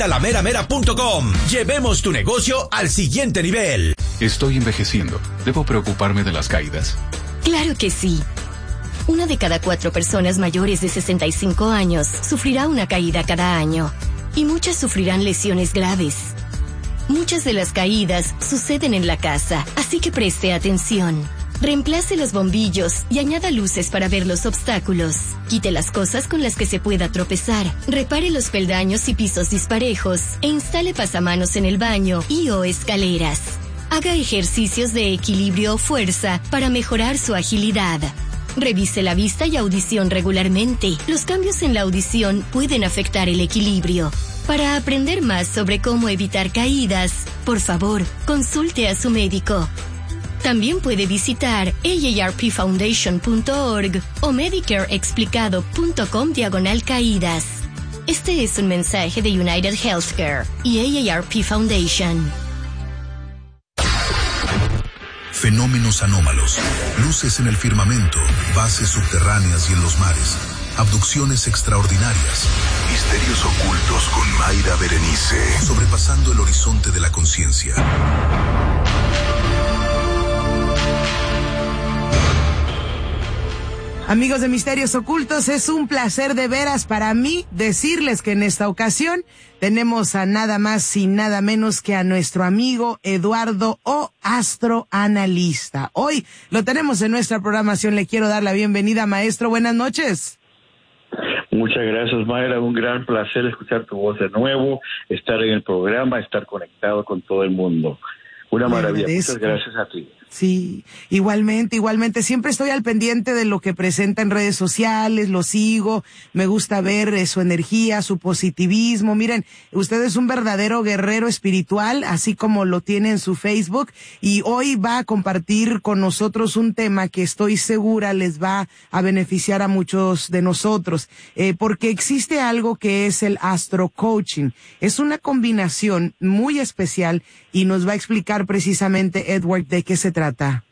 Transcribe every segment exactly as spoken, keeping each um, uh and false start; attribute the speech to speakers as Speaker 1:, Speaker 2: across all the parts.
Speaker 1: lameramera punto com. Llevemos tu negocio al siguiente nivel.
Speaker 2: Estoy envejeciendo. ¿Debo preocuparme de las caídas?
Speaker 3: Claro que sí. Una de cada cuatro personas mayores de sesenta y cinco años sufrirá una caída cada año. Y muchas sufrirán lesiones graves. Muchas de las caídas suceden en la casa, así que preste atención. Reemplace los bombillos y añada luces para ver los obstáculos. Quite las cosas con las que se pueda tropezar. Repare los peldaños y pisos disparejos. E instale pasamanos en el baño y o escaleras. Haga ejercicios de equilibrio o fuerza para mejorar su agilidad. Revise la vista y audición regularmente. Los cambios en la audición pueden afectar el equilibrio. Para aprender más sobre cómo evitar caídas, por favor, consulte a su médico. También puede visitar A A R P foundation punto org o medicareexplicado.com diagonal caídas. Este es un mensaje de United Healthcare y A A R P Foundation.
Speaker 4: Fenómenos anómalos, luces en el firmamento, bases subterráneas y en los mares, abducciones extraordinarias, misterios ocultos con Mayra Berenice, sobrepasando el horizonte de la conciencia.
Speaker 5: Amigos de Misterios Ocultos, es un placer de veras para mí decirles que en esta ocasión tenemos a nada más y nada menos que a nuestro amigo Eduardo O, astroanalista. Hoy lo tenemos en nuestra programación. Le quiero dar la bienvenida, maestro. Buenas noches.
Speaker 6: Muchas gracias, Mayra. Un gran placer escuchar tu voz de nuevo, estar en el programa, estar conectado con todo el mundo. Una maravilla. Muchas gracias a ti.
Speaker 5: Sí, igualmente, igualmente. Siempre estoy al pendiente de lo que presenta en redes sociales, lo sigo, me gusta ver eh, su energía, su positivismo. Miren, usted es un verdadero guerrero espiritual, así como lo tiene en su Facebook, y hoy va a compartir con nosotros un tema que estoy segura les va a beneficiar a muchos de nosotros, eh, porque existe algo que es el astro coaching. Es una combinación muy especial y nos va a explicar precisamente Edward de qué se trata. Trata.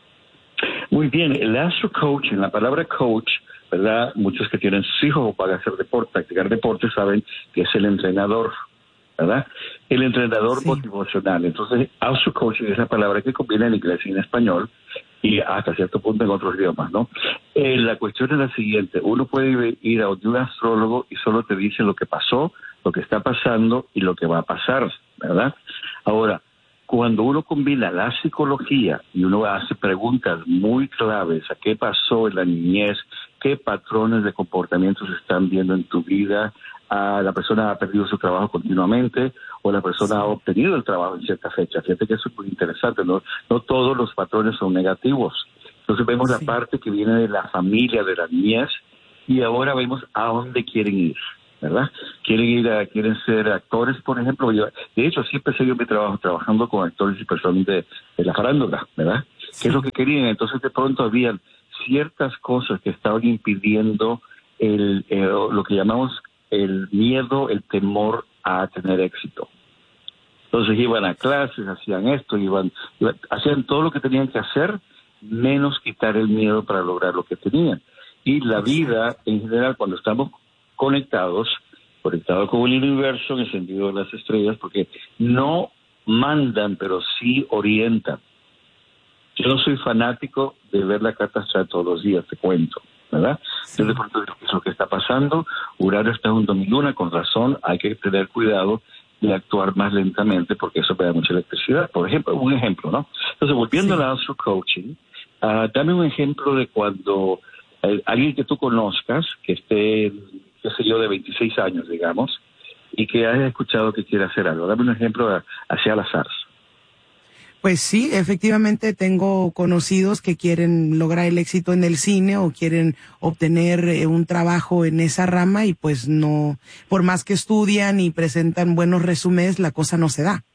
Speaker 6: Muy bien, el astro coaching, la palabra coach, ¿verdad? Muchos que tienen sus hijos o para hacer deporte, practicar deporte, saben que es el entrenador, ¿verdad? El entrenador sí. motivacional. Entonces, astro coaching es la palabra que combina en inglés y en español y hasta cierto punto en otros idiomas, ¿no? Eh, la cuestión es la siguiente: uno puede ir a un astrólogo y solo te dice lo que pasó, lo que está pasando y lo que va a pasar, ¿verdad? Ahora, cuando uno combina la psicología y uno hace preguntas muy claves a qué pasó en la niñez, qué patrones de comportamiento se están viendo en tu vida, a la persona ha perdido su trabajo continuamente o la persona ha obtenido el trabajo en cierta fecha. Fíjate que eso es muy interesante, no, no todos los patrones son negativos. Entonces vemos sí. la parte que viene de la familia, de la niñez, y ahora vemos a dónde quieren ir, ¿verdad? Quieren ir a, quieren ser actores, por ejemplo. Yo, de hecho, siempre he yo mi trabajo trabajando con actores y personas de, de la farándula, ¿verdad? Sí. ¿Qué es lo que querían? Entonces, de pronto había ciertas cosas que estaban impidiendo el, el, lo que llamamos el miedo, el temor a tener éxito. Entonces iban a clases, hacían esto, iban, iban hacían todo lo que tenían que hacer, menos quitar el miedo para lograr lo que tenían. Y la vida, en general, cuando estamos conectados, conectados con el universo en el sentido de las estrellas, porque no mandan, pero sí orientan. Yo no soy fanático de ver la carta astral todos los días, te cuento, ¿verdad? Sí. Entonces, de pronto, es lo que está pasando. Urano está junto a mi luna, con razón, hay que tener cuidado de actuar más lentamente, porque eso me da mucha electricidad. Por ejemplo, un ejemplo, ¿no? Entonces, volviendo sí. al astro coaching, uh, dame un ejemplo de cuando eh, alguien que tú conozcas, que esté, qué sé yo, de veintiséis años, digamos, y que hayas escuchado que quiere hacer algo. Dame un ejemplo hacia al azar.
Speaker 5: Pues sí, efectivamente tengo conocidos que quieren lograr el éxito en el cine o quieren obtener eh, un trabajo en esa rama y pues no, por más que estudian y presentan buenos resúmenes, la cosa no se da.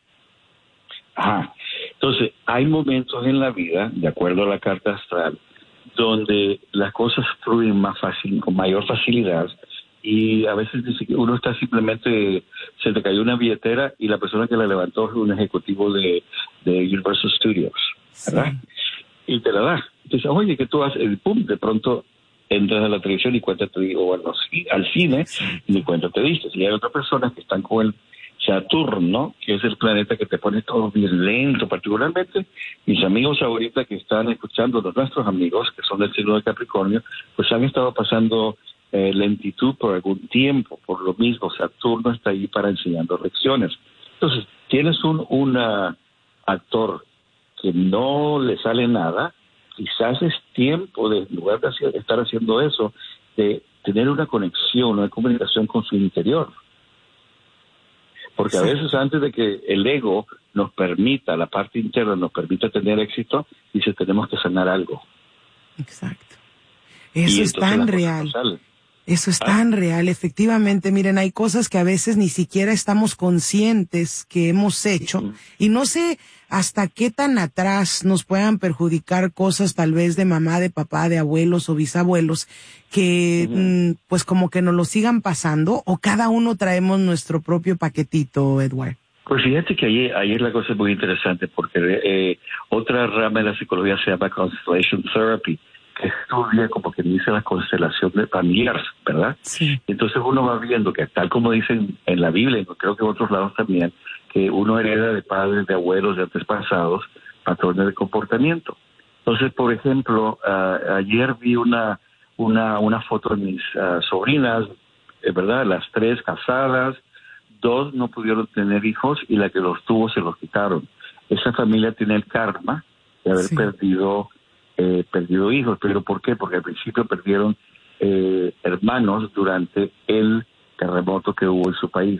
Speaker 6: Ajá. Entonces, hay momentos en la vida, de acuerdo a la carta astral, donde las cosas fluyen más fácil, con mayor facilidad, y a veces uno está simplemente, se te cayó una billetera y la persona que la levantó es un ejecutivo de, de Universal Studios, ¿verdad? Sí. Y te la da. Entonces, oye, ¿qué tú haces? Y pum, de pronto entras a la televisión y cuenta te digo, bueno, sí, al cine, sí. y ni cuenta te diste. Y hay otras personas que están con el, Saturno, que es el planeta que te pone todo bien lento, particularmente mis amigos ahorita que están escuchando, los nuestros amigos que son del signo de Capricornio, pues han estado pasando eh, lentitud por algún tiempo, por lo mismo Saturno está ahí para enseñando lecciones. Entonces, tienes un una actor que no le sale nada, quizás es tiempo de, en lugar de hacer, estar haciendo eso, de tener una conexión, una comunicación con su interior. Porque a veces antes de que el ego nos permita, la parte interna nos permita tener éxito, dice tenemos que sanar algo.
Speaker 5: Exacto. Eso es tan real. Eso es tan real, efectivamente. Miren, hay cosas que a veces ni siquiera estamos conscientes que hemos hecho uh-huh. y no sé hasta qué tan atrás nos puedan perjudicar cosas tal vez de mamá, de papá, de abuelos o bisabuelos que uh-huh. mm, pues como que nos lo sigan pasando o cada uno traemos nuestro propio paquetito, Edward.
Speaker 6: Pues fíjate que ahí, ahí la cosa es muy interesante porque eh, otra rama de la psicología se llama Constellation Therapy, que estudia como que dice la constelación de familiares, ¿verdad?
Speaker 5: Sí.
Speaker 6: Entonces uno va viendo que tal como dicen en la Biblia, y creo que en otros lados también, que uno hereda de padres, de abuelos, de antepasados, patrones de comportamiento. Entonces, por ejemplo, uh, ayer vi una una una foto de mis uh, sobrinas, eh, ¿verdad? Las tres casadas, dos no pudieron tener hijos y la que los tuvo se los quitaron. Esa familia tiene el karma de haber sí. perdido Eh, perdido hijos, pero ¿por qué? Porque al principio perdieron eh, hermanos durante el terremoto que hubo en su país.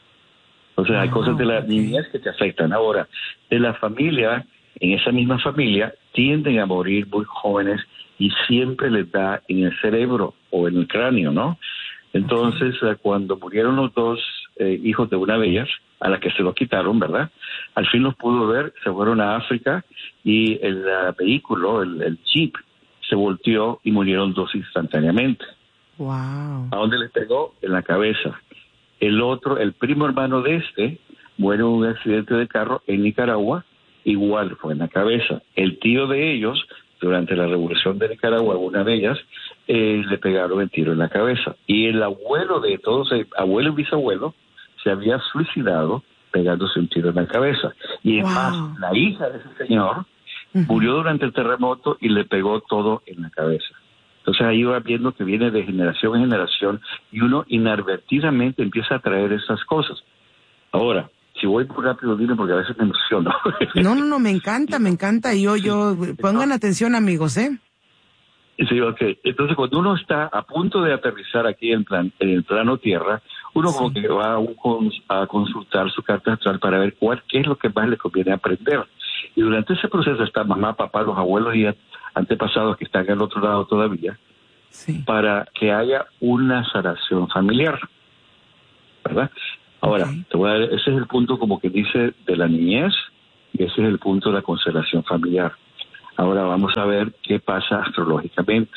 Speaker 6: O sea, oh, hay cosas de la okay. niñez que te afectan. Ahora, de la familia, en esa misma familia, tienden a morir muy jóvenes y siempre les da en el cerebro o en el cráneo, ¿no? Entonces, okay. cuando murieron los dos eh, hijos de una de ellas, a la que se lo quitaron, ¿verdad? Al fin los pudo ver, se fueron a África y el uh, vehículo, el, el jeep, se volteó y murieron dos instantáneamente.
Speaker 5: Wow.
Speaker 6: ¿A dónde les pegó? En la cabeza. El otro, el primo hermano de este, muere en un accidente de carro en Nicaragua, igual fue en la cabeza. El tío de ellos, durante la revolución de Nicaragua, una de ellas, eh, le pegaron el tiro en la cabeza. Y el abuelo de todos, el abuelo y bisabuelo, se había suicidado pegándose un tiro en la cabeza. Y es wow. más, la hija de ese señor uh-huh. murió durante el terremoto y le pegó todo en la cabeza. Entonces ahí va viendo que viene de generación en generación y uno inadvertidamente empieza a traer esas cosas. Ahora, si voy muy rápido, dime porque a veces me emociono.
Speaker 5: No, no, no, me encanta, me encanta. Y yo, yo, pongan atención, amigos, ¿eh?
Speaker 6: Sí, ok. Entonces, cuando uno está a punto de aterrizar aquí en, plan, en el plano Tierra, uno sí. como que va a, a consultar su carta astral para ver cuál, qué es lo que más le conviene aprender. Y durante ese proceso está mamá, papá, los abuelos y antepasados que están al otro lado todavía, sí. para que haya una sanación familiar, ¿verdad? Ahora, okay. te voy a dar, ese es el punto como que dice de la niñez y ese es el punto de la constelación familiar. Ahora vamos a ver qué pasa astrológicamente.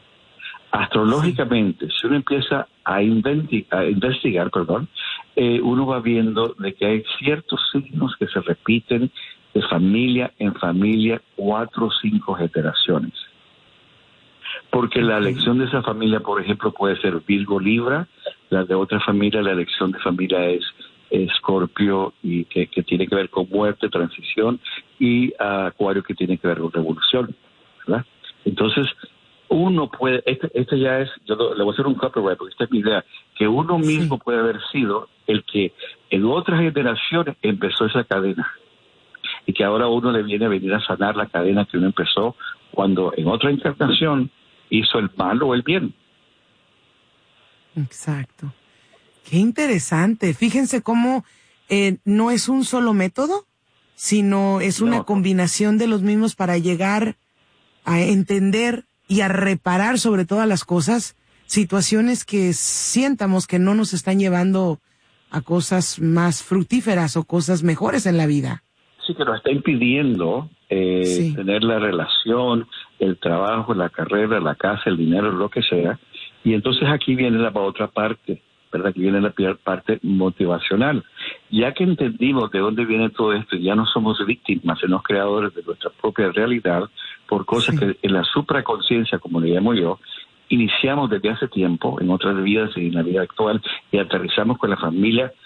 Speaker 6: Astrológicamente, si uno empieza a, inventi- a investigar, perdón, eh, uno va viendo de que hay ciertos signos que se repiten de familia en familia, cuatro o cinco generaciones. Porque la elección de esa familia, por ejemplo, puede ser Virgo Libra, la de otra familia, la elección de familia es Escorpio y que, que tiene que ver con muerte, transición, y uh, Acuario que tiene que ver con revolución, ¿verdad? Entonces, uno puede, este, este ya es, yo lo, le voy a hacer un copyright porque esta es mi idea, que uno mismo sí. puede haber sido el que en otras generaciones empezó esa cadena y que ahora uno le viene a venir a sanar la cadena que uno empezó cuando en otra encarnación hizo el mal o el bien.
Speaker 5: Exacto. Qué interesante. Fíjense cómo eh, no es un solo método, sino es una no. combinación de los mismos para llegar a entender y a reparar sobre todas las cosas, situaciones que sientamos que no nos están llevando a cosas más fructíferas o cosas mejores en la vida.
Speaker 6: Sí, que nos está impidiendo eh, sí. tener la relación, el trabajo, la carrera, la casa, el dinero, lo que sea. Y entonces aquí viene la otra parte, ¿verdad? Aquí viene la parte motivacional. Ya que entendimos de dónde viene todo esto, ya no somos víctimas, sino creadores de nuestra propia realidad por cosas sí. que en la supraconciencia, como le llamo yo, iniciamos desde hace tiempo, en otras vidas y en la vida actual, y aterrizamos con la familia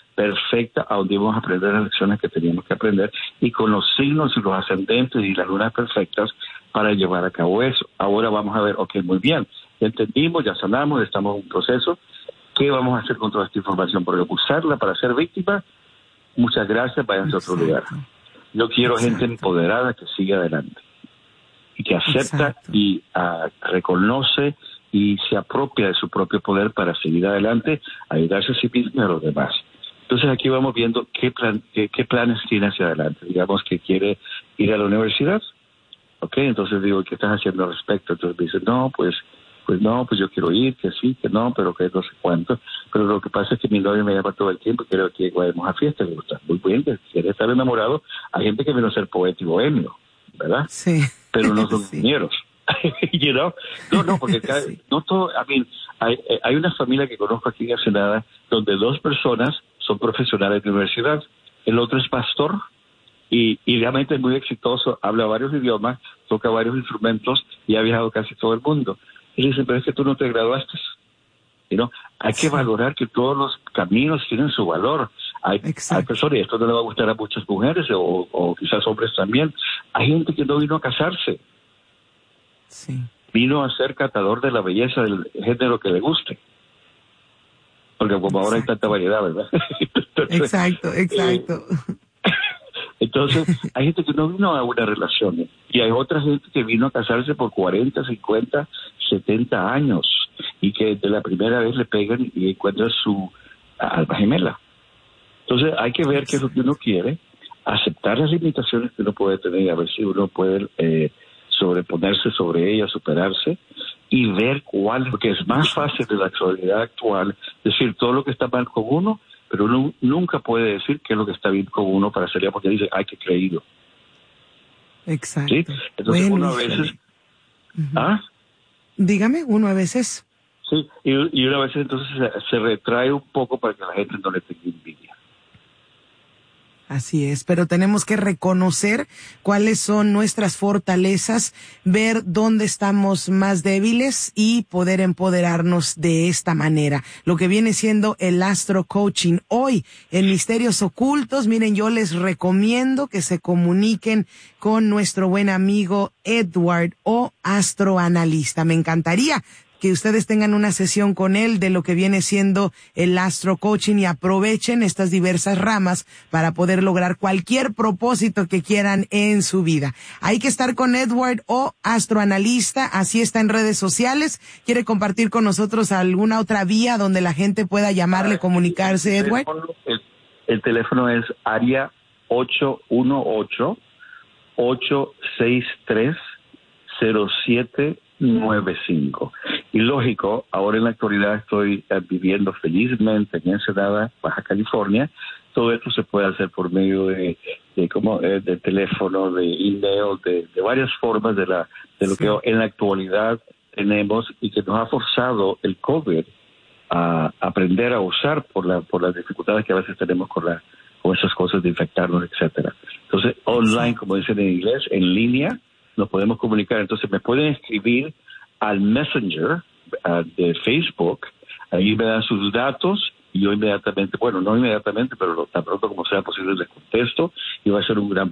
Speaker 6: perfecta a donde íbamos a aprender las lecciones que teníamos que aprender y con los signos y los ascendentes y las lunas perfectas para llevar a cabo eso. Ahora vamos a ver, ok, muy bien, ya entendimos, ya sanamos, estamos en un proceso. ¿Qué vamos a hacer con toda esta información? Porque usarla para ser víctima, muchas gracias, váyanse a otro lugar. Yo quiero Exacto. gente empoderada que siga adelante y que acepta Exacto. y uh, reconoce y se apropia de su propio poder para seguir adelante, ayudarse a sí mismo y a los demás. Entonces aquí vamos viendo qué, plan, qué, qué planes tiene hacia adelante. Digamos que quiere ir a la universidad, ¿ok? Entonces digo, ¿qué estás haciendo al respecto? Entonces me dice, no, pues, pues no, pues yo quiero ir, que sí, que no, pero que no sé cuánto. Pero lo que pasa es que mi novio me llama todo el tiempo y quiere que vayamos a fiestas. Le gusta muy bien, que quiere estar enamorado. Hay gente que viene a ser poeta y bohemio, ¿verdad? Sí. Pero no son ingenieros. You know? No, no, porque cada, sí. no todo, I mean, hay, hay una familia que conozco aquí en Ensenada donde dos personas son profesionales de universidad, el otro es pastor y, y realmente es muy exitoso, habla varios idiomas, toca varios instrumentos y ha viajado casi todo el mundo. Y le dicen, pero es que tú no te graduaste. You know? Hay sí. que valorar que todos los caminos tienen su valor. Hay, hay personas, y esto no le va a gustar a muchas mujeres o, o quizás hombres también, hay gente que no vino a casarse. Sí. Vino a ser catador de la belleza del género que le guste. Porque como exacto. ahora hay tanta variedad, ¿verdad? Entonces, exacto, exacto. Eh, entonces, hay gente que no vino a una relación. ¿eh? Y hay otra gente que vino a casarse por cuarenta, cincuenta, setenta años. Y que de la primera vez le pegan y encuentran su alma gemela. Entonces, hay que ver qué es lo que uno quiere, aceptar las limitaciones que uno puede tener y a ver si uno puede... Eh, sobreponerse sobre ella, superarse y ver cuál, porque es más fácil de la actualidad actual decir todo lo que está mal con uno, pero uno nunca puede decir qué es lo que está bien con uno para salir, porque dice, ay, qué creído. Exacto. ¿Sí? Entonces bueno, uno a veces... Uh-huh. ¿Ah?
Speaker 5: Dígame, uno a veces...
Speaker 6: Sí, y, y una vez entonces se, se retrae un poco para que la gente no le tenga envidia.
Speaker 5: Así es, pero tenemos que reconocer cuáles son nuestras fortalezas, ver dónde estamos más débiles y poder empoderarnos de esta manera. Lo que viene siendo el Astro Coaching hoy en Misterios Ocultos. Miren, yo les recomiendo que se comuniquen con nuestro buen amigo Edward o astroanalista. Me encantaría que ustedes tengan una sesión con él de lo que viene siendo el Astro Coaching y aprovechen estas diversas ramas para poder lograr cualquier propósito que quieran en su vida. Hay que estar con Edward o astroanalista, así está en redes sociales. ¿Quiere compartir con nosotros alguna otra vía donde la gente pueda llamarle, comunicarse,
Speaker 6: el
Speaker 5: Edward?
Speaker 6: Teléfono, el, el teléfono es área ocho uno ocho, ocho seis tres, cero siete nueve cinco. Y lógico, ahora en la actualidad estoy uh, viviendo felizmente en Ensenada, Baja California. Todo esto se puede hacer por medio de, de como eh, de teléfono, de email, de, de varias formas de la de lo sí. que en la actualidad tenemos y que nos ha forzado el COVID a aprender a usar por la por las dificultades que a veces tenemos con la con esas cosas de infectarnos, etcétera. Entonces, online, como dicen en inglés, en línea, nos podemos comunicar. Entonces me pueden escribir al Messenger uh, de Facebook, ahí me dan sus datos y yo inmediatamente, bueno, no inmediatamente, pero tan pronto como sea posible les contesto y va a ser un gran